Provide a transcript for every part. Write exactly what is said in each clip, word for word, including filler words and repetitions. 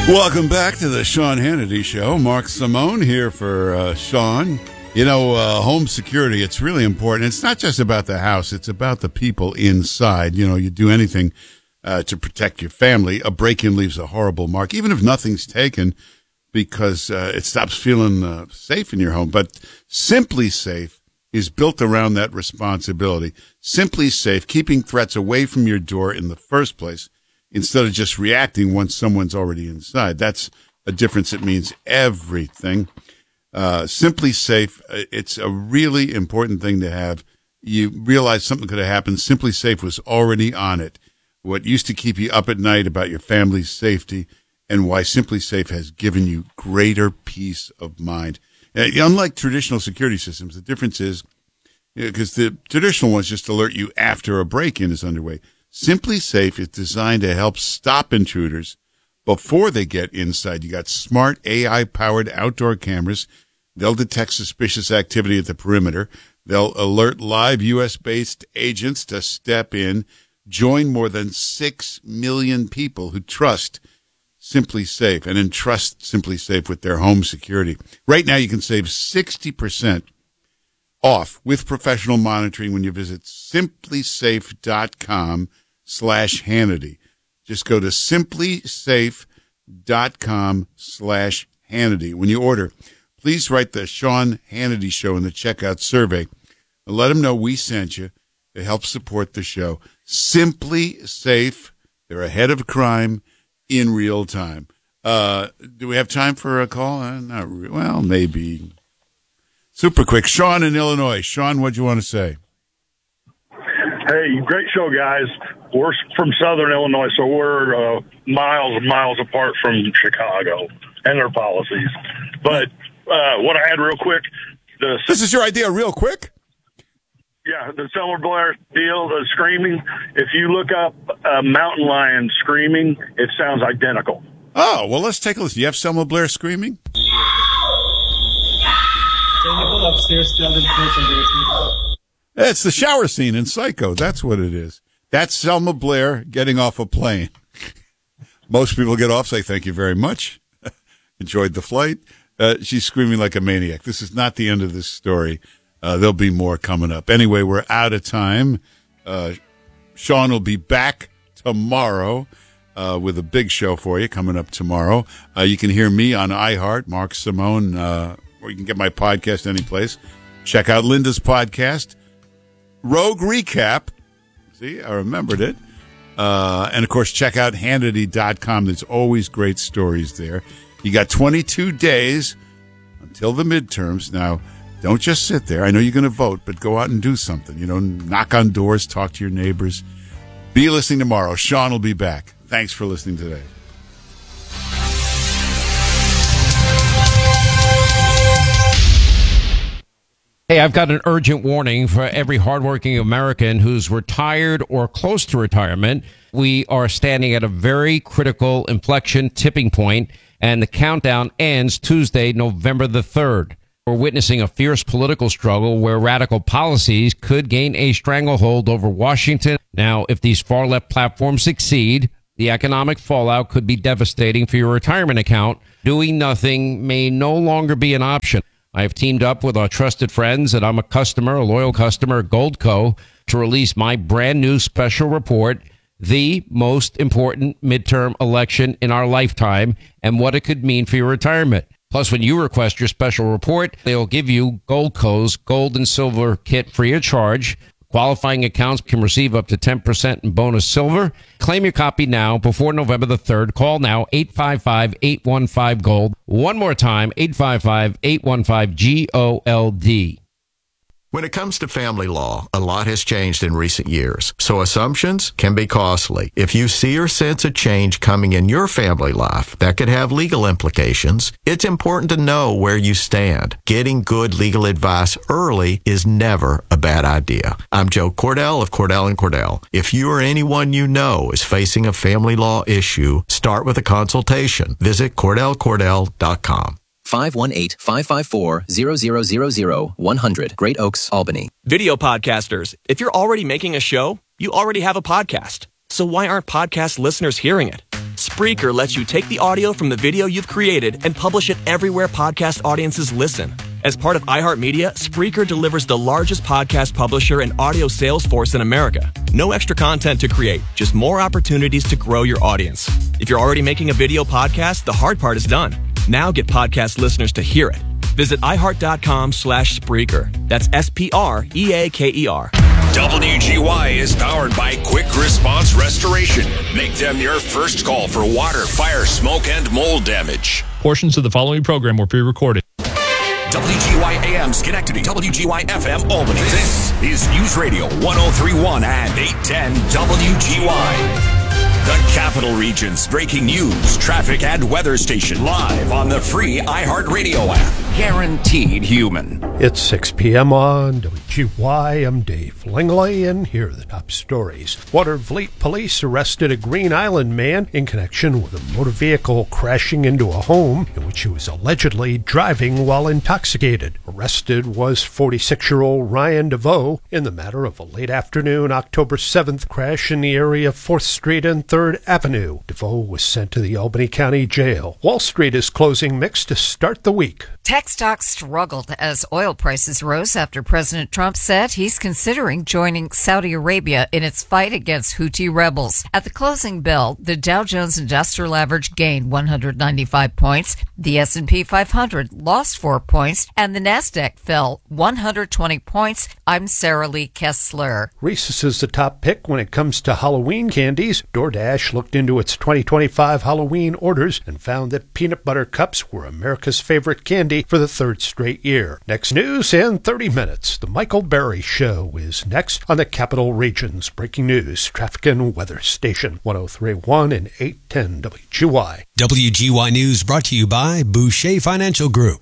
Welcome back to the Sean Hannity Show. Mark Simone here for uh, Sean. You know, uh, home security, it's really important. It's not just about the house. It's about the people inside. You know, you do anything uh, to protect your family. A break-in leaves a horrible mark, even if nothing's taken, because uh, it stops feeling uh, safe in your home. But Simply Safe is built around that responsibility. Simply Safe, keeping threats away from your door in the first place, instead of just reacting once someone's already inside. That's a difference that means everything. Uh, Simply Safe, it's a really important thing to have. You realize something could have happened. Simply Safe was already on it. What used to keep you up at night about your family's safety, and why Simply Safe has given you greater peace of mind. Uh, unlike traditional security systems, the difference is, because you know, the traditional ones just alert you after a break-in is underway. Simply Safe is designed to help stop intruders before they get inside. You got smart A I-powered outdoor cameras. They'll detect suspicious activity at the perimeter. They'll alert live U S-based agents to step in. Join more than six million people who trust Simply Safe and entrust Simply Safe with their home security. Right now, you can save sixty percent off with professional monitoring when you visit simplysafe.com slash Hannity. Just go to simplysafe.com slash Hannity. When you order, please write the Sean Hannity Show in the checkout survey and let them know we sent you to help support the show. Simply Safe. They're ahead of crime in real time. Uh, do we have time for a call? Uh, not re- well, maybe. Super quick. Sean in Illinois. Sean, what'd you want to say? Hey, great show, guys. We're from Southern Illinois, so we're uh, miles and miles apart from Chicago and their policies. But uh, what I had real quick. The, this is your idea real quick? Yeah, the Selma Blair deal, the screaming. If you look up a mountain lion screaming, it sounds identical. Oh, well, let's take a listen. Do you have Selma Blair screaming? It's the shower scene in Psycho. That's what it is. That's Selma Blair getting off a plane. Most people get off, say thank you very much. Enjoyed the flight. Uh, she's screaming like a maniac. This is not the end of this story. Uh, there'll be more coming up. Anyway, we're out of time. Uh, Sean will be back tomorrow uh, with a big show for you coming up tomorrow. Uh, you can hear me on iHeart, Mark Simone, uh, or you can get my podcast anyplace. Check out Linda's podcast, Rogue Recap. See, I remembered it. Uh, and, of course, check out Hannity dot com. There's always great stories there. You got twenty-two days until the midterms. Now, don't just sit there. I know you're going to vote, but go out and do something. You know, knock on doors, talk to your neighbors. Be listening tomorrow. Sean will be back. Thanks for listening today. Hey, I've got an urgent warning for every hardworking American who's retired or close to retirement. We are standing at a very critical inflection tipping point, and the countdown ends Tuesday, November the third. We're witnessing a fierce political struggle where radical policies could gain a stranglehold over Washington. Now, if these far-left platforms succeed, the economic fallout could be devastating for your retirement account. Doing nothing may no longer be an option. I have teamed up with our trusted friends, and I'm a customer, a loyal customer, Goldco, to release my brand new special report, The Most Important Midterm Election in Our Lifetime, and what it could mean for your retirement. Plus, when you request your special report, they'll give you Goldco's Gold and Silver Kit free of charge. Qualifying accounts can receive up to ten percent in bonus silver. Claim your copy now before November the third. Call now, eight five five, eight one five, GOLD. One more time, eight five five, eight one five, G O L D. When it comes to family law, a lot has changed in recent years, so assumptions can be costly. If you see or sense a change coming in your family life that could have legal implications, it's important to know where you stand. Getting good legal advice early is never a bad idea. I'm Joe Cordell of Cordell and Cordell. If you or anyone you know is facing a family law issue, start with a consultation. Visit Cordell Cordell dot com. five one eight, five five four, zero zero zero zero, one hundred, Great Oaks, Albany. Video podcasters, if you're already making a show, you already have a podcast. So why aren't podcast listeners hearing it? Spreaker lets you take the audio from the video you've created and publish it everywhere podcast audiences listen. As part of iHeartMedia, Spreaker delivers the largest podcast publisher and audio sales force in America. No extra content to create, just more opportunities to grow your audience. If you're already making a video podcast, the hard part is done. Now get podcast listeners to hear it. Visit iHeart.com slash Spreaker. That's S P R E A K E R. W G Y is powered by Quick Response Restoration. Make them your first call for water, fire, smoke, and mold damage. Portions of the following program were pre-recorded. W G Y A M Schenectady, W G Y F M Albany. This is News Radio one oh three point one and eight ten W G Y. The Capital Region's breaking news, traffic, and weather station live on the free iHeartRadio app. Guaranteed human. It's six p.m. on W G Y. I'm Dave Langley, and here are the top stories. Watervliet police arrested a Green Island man in connection with a motor vehicle crashing into a home in which he was allegedly driving while intoxicated. Arrested was forty-six-year-old Ryan DeVoe in the matter of a late afternoon, October seventh crash in the area of fourth Street and third Avenue. DeVoe was sent to the Albany County Jail. Wall Street is closing mixed to start the week. Tech stocks struggled as oil prices rose after President Trump said he's considering joining Saudi Arabia in its fight against Houthi rebels. At the closing bell, the Dow Jones Industrial Average gained one hundred ninety-five points, the S and P five hundred lost four points, and the Nasdaq fell one hundred twenty points. I'm Sarah Lee Kessler. Reese's is the top pick when it comes to Halloween candies. DoorDash looked into its twenty twenty-five Halloween orders and found that peanut butter cups were America's favorite candy for the third straight year. Next news in thirty minutes. The Michael Berry Show is next on the Capital Region's breaking news, traffic and weather station one oh three point one and eight ten W G Y. W G Y News brought to you by Boucher Financial Group.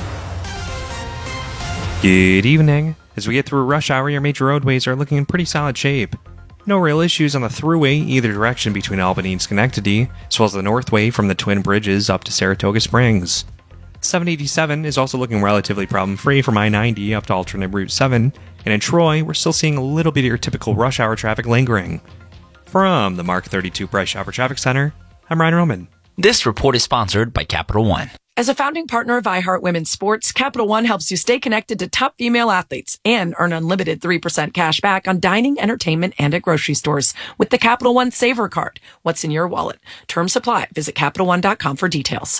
Good evening. As we get through rush hour, your major roadways are looking in pretty solid shape. No real issues on the thruway either direction between Albany and Schenectady, as well as the Northway from the Twin Bridges up to Saratoga Springs. seven eighty-seven is also looking relatively problem-free from I ninety up to alternate Route seven, and in Troy, we're still seeing a little bit of your typical rush hour traffic lingering. From the Mark thirty-two Price Shopper Traffic Center, I'm Ryan Roman. This report is sponsored by Capital One. As a founding partner of iHeart Women's Sports, Capital One helps you stay connected to top female athletes and earn unlimited three percent cash back on dining, entertainment, and at grocery stores with the Capital One Saver Card. What's in your wallet? Terms supply. Visit Capital One dot com for details.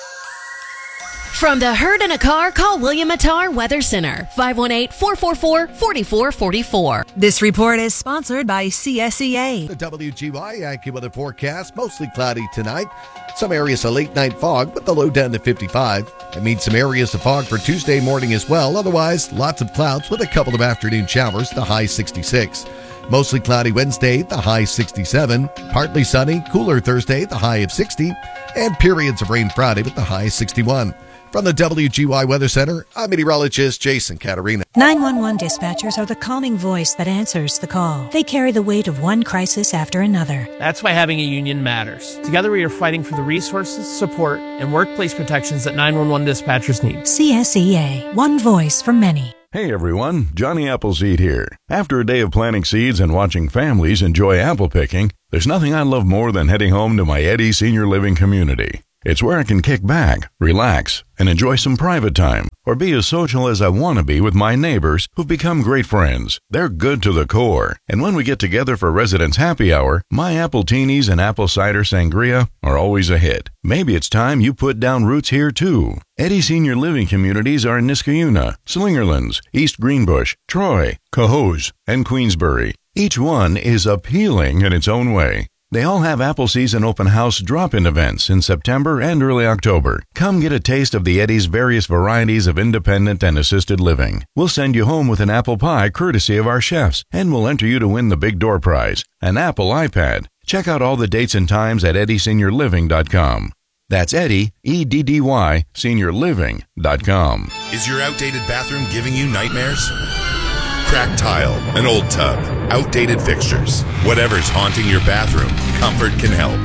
From the hurt in a car, call William Attar Weather Center, five one eight, four four four, four four four four. This report is sponsored by C S E A. The W G Y AccuWeather forecast, mostly cloudy tonight. Some areas of late night fog, with the low down to fifty-five. That means some areas of fog for Tuesday morning as well. Otherwise, lots of clouds with a couple of afternoon showers, the high sixty-six. Mostly cloudy Wednesday, the high sixty-seven. Partly sunny, cooler Thursday, the high of sixty. And periods of rain Friday with the high sixty-one. From the W G Y Weather Center, I'm meteorologist Jason Caterina. nine one one dispatchers are the calming voice that answers the call. They carry the weight of one crisis after another. That's why having a union matters. Together we are fighting for the resources, support, and workplace protections that nine one one dispatchers need. C S E A, one voice for many. Hey everyone, Johnny Appleseed here. After a day of planting seeds and watching families enjoy apple picking, there's nothing I love more than heading home to my Eddie Senior Living community. It's where I can kick back, relax, and enjoy some private time, or be as social as I want to be with my neighbors who've become great friends. They're good to the core, and when we get together for Residents Happy Hour, my apple teenies and apple cider sangria are always a hit. Maybe it's time you put down roots here too. Eddie Senior Living communities are in Niskayuna, Slingerlands, East Greenbush, Troy, Cohoes, and Queensbury. Each one is appealing in its own way. They all have apple season open house drop-in events in September and early October. Come get a taste of the Eddie's various varieties of independent and assisted living. We'll send you home with an apple pie courtesy of our chefs, and we'll enter you to win the big door prize, an Apple iPad. Check out all the dates and times at eddy senior living dot com. That's Eddie, E D D Y, senior living dot com. Is your outdated bathroom giving you nightmares? Cracked tile, an old tub, outdated fixtures. Whatever's haunting your bathroom, Comfort can help.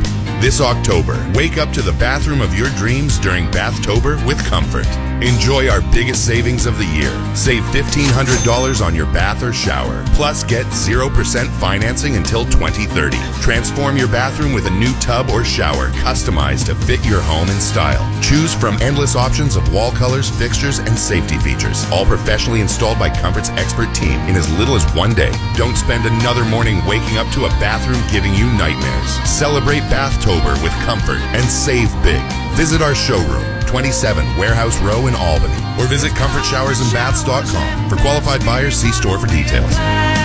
This October, wake up to the bathroom of your dreams during Bathtober with Comfort. Enjoy our biggest savings of the year. Save fifteen hundred dollars on your bath or shower. Plus, get zero percent financing until twenty thirty. Transform your bathroom with a new tub or shower customized to fit your home and style. Choose from endless options of wall colors, fixtures, and safety features. All professionally installed by Comfort's expert team in as little as one day. Don't spend another morning waking up to a bathroom giving you nightmares. Celebrate Bathtober with Comfort and save big. Visit our showroom, twenty-seven Warehouse Row in Albany, or visit comfort showers and baths dot com. For qualified buyers, see store for details.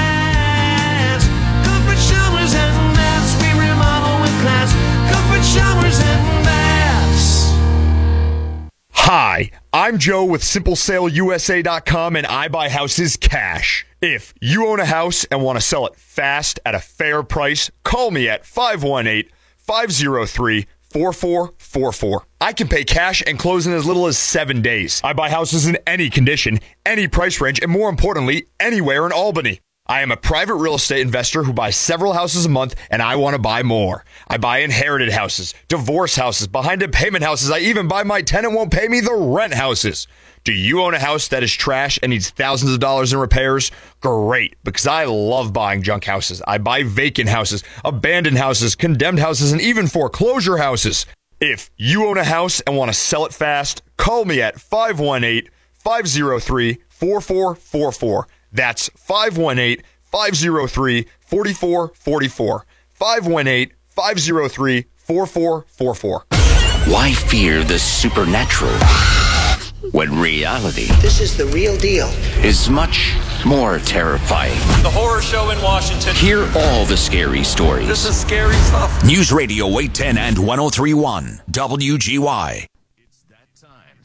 Comfort Showers and Baths, we remodel with class. Comfort Showers and Baths. Hi, I'm Joe with Simple Sale U S A dot com, and I buy houses cash. If you own a house and want to sell it fast at a fair price, call me at five one eight, five zero three, four four four four. I can pay cash and close in as little as seven days. I buy houses in any condition, any price range, and more importantly, anywhere in Albany. I am a private real estate investor who buys several houses a month, and I want to buy more. I buy inherited houses, divorce houses, behind-in-payment houses. I even buy my tenant won't pay me the rent houses. Do you own a house that is trash and needs thousands of dollars in repairs? Great, because I love buying junk houses. I buy vacant houses, abandoned houses, condemned houses, and even foreclosure houses. If you own a house and want to sell it fast, call me at five one eight, five zero three, four four four four. That's five one eight, five zero three, four four four four. five one eight, five zero three, four four four four. Why fear the supernatural when reality This is the real deal. is much more terrifying? The horror show in Washington. Hear all the scary stories. This is scary stuff. News Radio eight ten and one oh three point one W G Y. It's that time.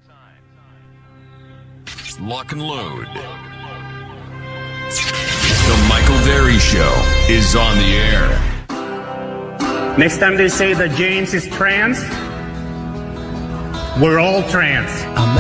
Lock and load. The Michael Berry Show is on the air. Next time they say that James is trans, we're all trans.